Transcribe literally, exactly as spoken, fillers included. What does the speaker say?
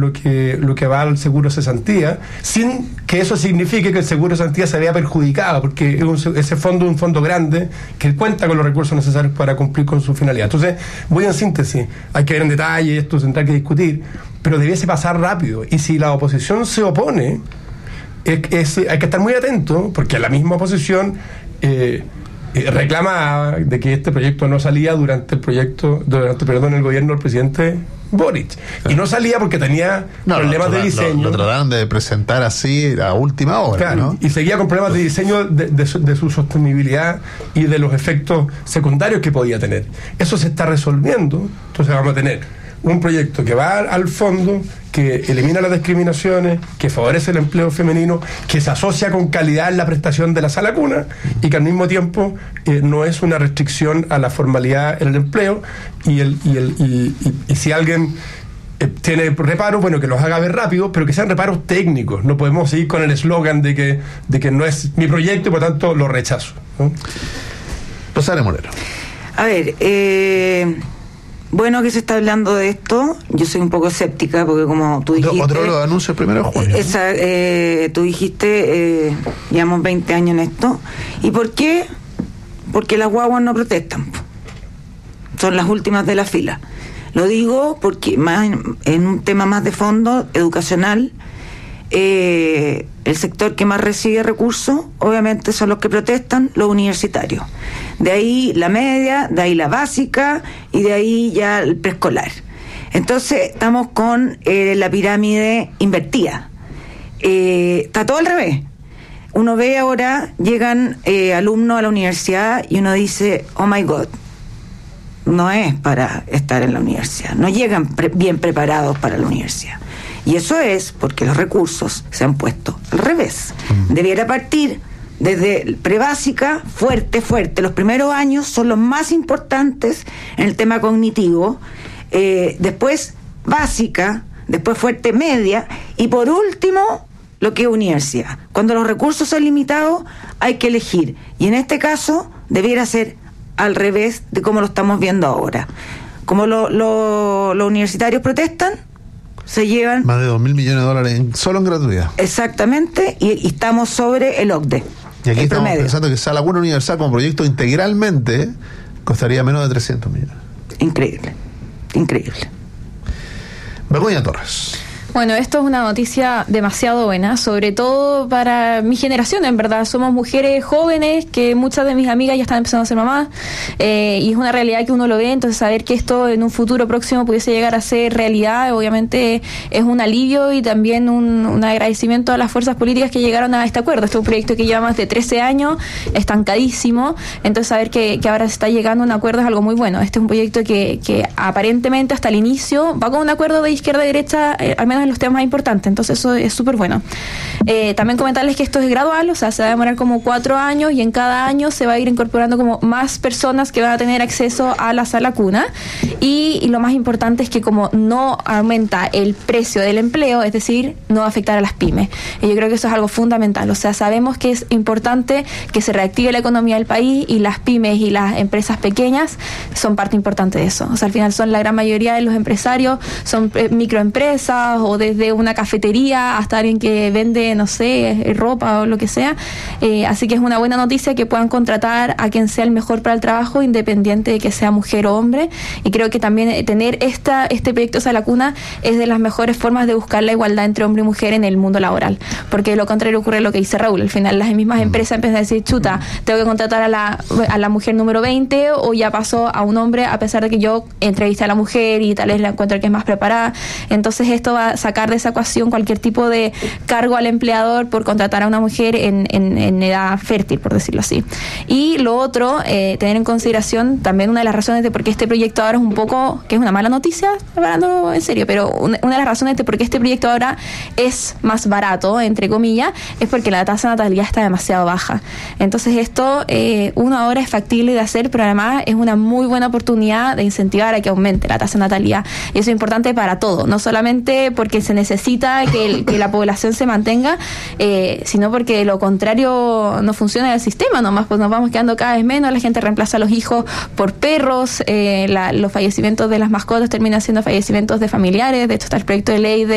lo que lo que va al seguro cesantía, sin que eso signifique que el seguro cesantía se vea perjudicado, porque es un, ese fondo es un fondo grande que cuenta con los recursos necesarios para cumplir con su finalidad. Entonces, voy en síntesis, hay que ver en detalle, esto tendrá que discutir, pero debiese pasar rápido, y si la oposición se opone, es, es, hay que estar muy atento, porque la misma oposición eh, eh, reclama de que este proyecto no salía durante el proyecto, durante, perdón, el gobierno del presidente Boric. Claro. Y no salía porque tenía no, problemas de diseño. Lo, lo trataron de presentar así a última hora, claro, ¿no? Y seguía con problemas de diseño de, de, su, de su sostenibilidad y de los efectos secundarios que podía tener. Eso se está resolviendo. Entonces vamos a tener un proyecto que va al fondo, que elimina las discriminaciones, que favorece el empleo femenino, que se asocia con calidad en la prestación de la sala cuna y que al mismo tiempo eh, no es una restricción a la formalidad en el empleo. Y, el, y, el, y, y, y si alguien eh, tiene reparos, bueno, que los haga ver rápido, pero que sean reparos técnicos. No podemos seguir con el eslogan de que, de que no es mi proyecto y por tanto lo rechazo, ¿no? Rosario Molero. A ver, eh... bueno que se está hablando de esto. Yo soy un poco escéptica porque, como tú dijiste, otro de los anuncios primero de junio, esa, eh, tú dijiste, eh, llevamos veinte años en esto. ¿Y por qué? Porque las guaguas no protestan, son las últimas de la fila. Lo digo porque más en un tema más de fondo educacional, eh, el sector que más recibe recursos obviamente son los que protestan, los universitarios. De ahí la media, de ahí la básica y de ahí ya el preescolar. Entonces estamos con eh, la pirámide invertida. Eh, está todo al revés. Uno ve ahora, llegan eh, alumnos a la universidad y uno dice, oh my God, no es para estar en la universidad. No llegan pre- bien preparados para la universidad. Y eso es porque los recursos se han puesto al revés. Debiera partir desde prebásica, fuerte, fuerte. Los primeros años son los más importantes en el tema cognitivo. Eh, después básica, después fuerte, media. Y por último, lo que es universidad. Cuando los recursos son limitados, hay que elegir. Y en este caso, debiera ser al revés de como lo estamos viendo ahora. Como lo, lo, los universitarios protestan, se llevan más de dos mil millones de dólares en, solo en gratuidad. Exactamente, y, y estamos sobre el O C D E. Y aquí estamos promedio. pensando que Sala Cuna Universal como proyecto integralmente costaría menos de trescientos millones. Increíble, increíble. Begoña Torres. Bueno, esto es una noticia demasiado buena, sobre todo para mi generación, en verdad. Somos mujeres jóvenes, que muchas de mis amigas ya están empezando a ser mamás, eh, y es una realidad que uno lo ve. Entonces saber que esto en un futuro próximo pudiese llegar a ser realidad, obviamente es un alivio y también un, un agradecimiento a las fuerzas políticas que llegaron a este acuerdo. Este es un proyecto que lleva más de trece años, estancadísimo, entonces saber que, que ahora se está llegando a un acuerdo es algo muy bueno. Este es un proyecto que, que aparentemente hasta el inicio va con un acuerdo de izquierda y derecha, eh, al menos en los temas más importantes, entonces eso es súper bueno. Eh, también comentarles que esto es gradual, o sea, se va a demorar como cuatro años y en cada año se va a ir incorporando como más personas que van a tener acceso a la sala cuna, y, y lo más importante es que como no aumenta el precio del empleo, es decir, no va a afectar a las pymes. Y yo creo que eso es algo fundamental, o sea, sabemos que es importante que se reactive la economía del país y las pymes y las empresas pequeñas son parte importante de eso. O sea, al final son la gran mayoría de los empresarios, son eh, microempresas o desde una cafetería hasta alguien que vende, no sé, ropa o lo que sea. Eh, así que es una buena noticia que puedan contratar a quien sea el mejor para el trabajo, independiente de que sea mujer o hombre. Y creo que también tener esta este proyecto Sala Cuna es de las mejores formas de buscar la igualdad entre hombre y mujer en el mundo laboral. Porque de lo contrario ocurre lo que dice Raúl. Al final las mismas empresas empiezan a decir, chuta, tengo que contratar a la, a la mujer número veinte o ya pasó a un hombre, a pesar de que yo entrevisté a la mujer y tal vez la encuentro que es más preparada. Entonces esto va a sacar de esa ecuación cualquier tipo de cargo al empleador por contratar a una mujer en, en, en edad fértil, por decirlo así. Y lo otro, eh, tener en consideración también una de las razones de por qué este proyecto ahora es un poco, que es una mala noticia, hablando en serio, pero una, una de las razones de por qué este proyecto ahora es más barato, entre comillas, es porque la tasa de natalidad está demasiado baja. Entonces esto, eh, uno ahora es factible de hacer, pero además es una muy buena oportunidad de incentivar a que aumente la tasa de natalidad. Y eso es importante para todo, no solamente porque se necesita que, el, que la población se mantenga, eh, sino porque de lo contrario no funciona el sistema, nomás pues nos vamos quedando cada vez menos, la gente reemplaza a los hijos por perros, eh, la, los fallecimientos de las mascotas terminan siendo fallecimientos de familiares. De hecho está el proyecto de ley de